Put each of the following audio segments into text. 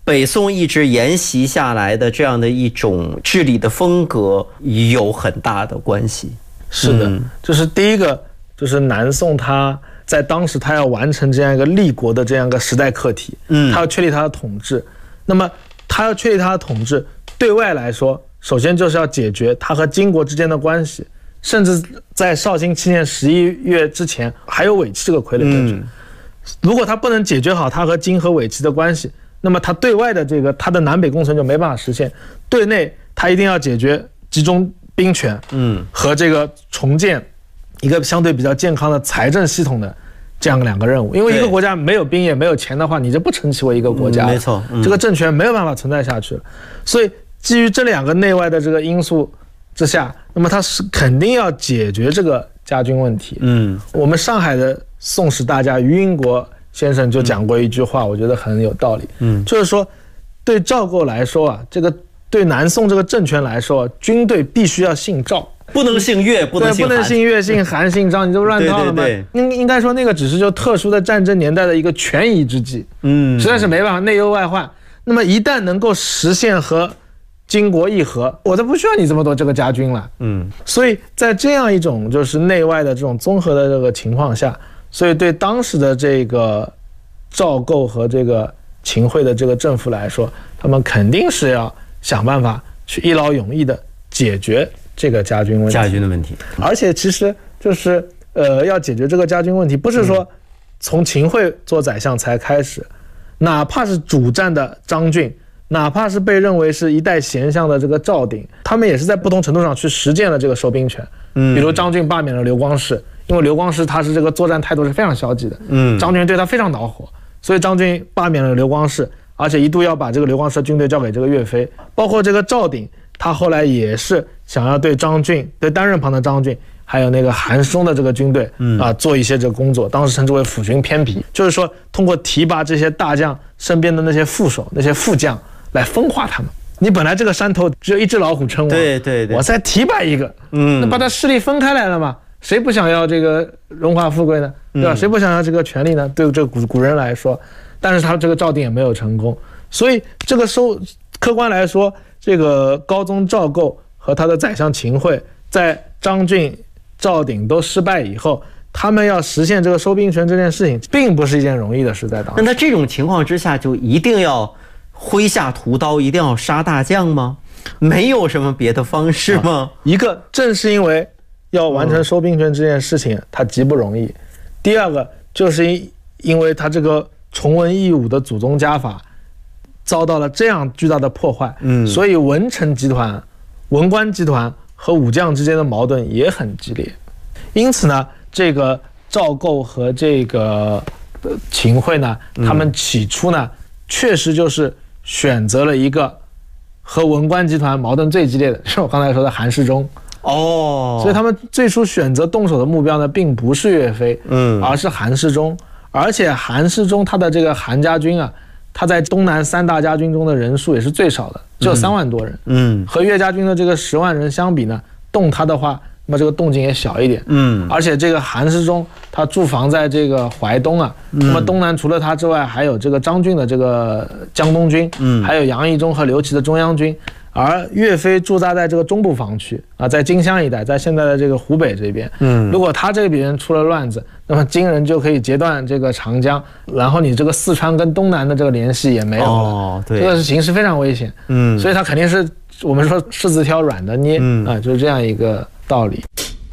北宋一直沿袭下来的这样的一种治理的风格有很大的关系。 是的，就是第一个，就是南宋它在当时它要完成这样一个立国的这样一个时代课题，它要确立它的统治。那么它要确立它的统治，对外来说，首先就是要解决它和金国之间的关系，甚至在绍兴7年11月之前还有伪齐这个傀儡政权。如果它不能解决好它和金和伪齐的关系，那么它对外的这个它的南北工程就没办法实现。对内它一定要解决集中兵权，和这个重建一个相对比较健康的财政系统的这样2个任务。因为一个国家没有兵也没有钱的话，你就不称其为一个国家， 没错， 这个政权没有办法存在下去了。所以基于这2个内外的这个因素之下，那么它是肯定要解决这个家军问题。我们上海的宋史大家于英国先生就讲过一句话，我觉得很有道理。就是说，对赵构来说啊，这个对南宋这个政权来说，军队必须要姓赵， 不能姓岳，不能姓韩， 不能姓岳、姓韩、姓张，你就乱套了吗？应该说那个只是就特殊的战争年代的一个权宜之计。实在是没办法，内忧外患。那么一旦能够实现和金国议和，我都不需要你这么多这个家军了。所以在这样一种就是内外的这种综合的这个情况下，所以对当时的这个赵构和这个秦桧的这个政府来说，他们肯定是要想办法去一劳永逸的解决这个家军的问题。而且其实就是要解决这个家军问题，不是说从秦桧做宰相才开始，哪怕是主战的张俊，哪怕是被认为是一代贤相的这个赵鼎，他们也是在不同程度上去实践了这个收兵权。比如张俊罢免了刘光世，因为刘光世他是这个作战态度是非常消极的，张俊对他非常恼火，所以张俊罢免了刘光世，而且一度要把这个刘光世的军队交给这个岳飞。包括这个赵鼎，他后来也是想要对张俊，对单人旁的张俊，还有那个韩世忠的这个军队做一些这个工作，当时称之为抚巡偏皮，就是说通过提拔这些大将身边的那些副手、那些副将来分化他们。你本来这个山头只有一只老虎称王，对，我再提拔一个，那把他势力分开来了嘛？谁不想要这个荣华富贵呢？对吧？谁不想要这个权力呢？对这个古人来说，但是他这个赵鼎也没有成功，所以这个客观来说，这个高宗赵构和他的宰相秦桧在张俊、赵鼎都失败以后，他们要实现这个收兵权这件事情，并不是一件容易的事。在当时， 那这种情况之下，就一定要挥下屠刀，一定要杀大将吗？没有什么别的方式吗？ 一个正是因为要完成收兵权这件事情，它极不容易。第二个就是因为他这个崇文抑武的祖宗家法遭到了这样巨大的破坏，所以文臣集团、文官集团和武将之间的矛盾也很激烈。因此呢，这个赵构和这个秦桧呢，他们起初呢，确实就是选择了一个和文官集团矛盾最激烈的，是我刚才说的韩世忠。所以他们最初选择动手的目标呢，并不是岳飞，而是韩世忠。而且韩世忠他的这个韩家军啊，他在东南3大家军中的人数也是最少的，只有3万多人。和岳家军的这个10万人相比呢，动他的话，那么这个动静也小一点。而且这个韩世忠他驻防在这个淮东啊，那么东南除了他之外，还有这个张俊的这个江东军，还有杨义忠和刘琦的中央军。而岳飞驻扎在这个中部防区啊，在荆襄一带，在现在的这个湖北这边。如果他这边出了乱子，那么金人就可以截断这个长江，然后你这个四川跟东南的这个联系也没有了。这个形势非常危险。所以他肯定是我们说柿子挑软的捏啊，就是这样一个道理。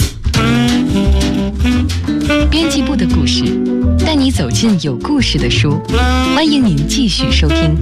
编辑部的故事，带你走进有故事的书，欢迎您继续收听。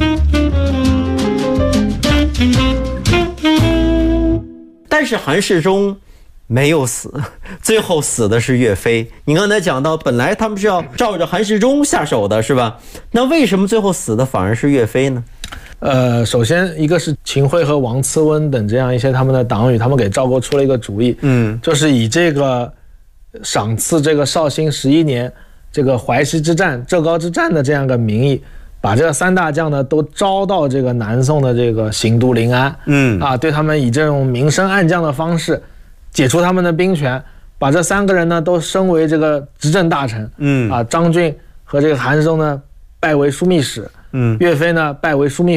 但是韩世忠没有死，最后死的是岳飞。你刚才讲到，本来他们是要照着韩世忠下手的，是吧？那为什么最后死的反而是岳飞呢？ 首先一个是秦桧和王慈温等这样一些他们的党羽，他们给赵构出了一个主意，就是以这个赏赐这个绍兴11年这个淮西之战、浙高之战的这样一个名义，把这个3大将呢都招到这个南宋的这个刑都临安，对他们以这种明升暗降的方式解除他们的兵权，把这3个人呢都升为这个执政大臣，张俊和这个韩世忠呢拜为枢密使，岳飞呢拜为枢密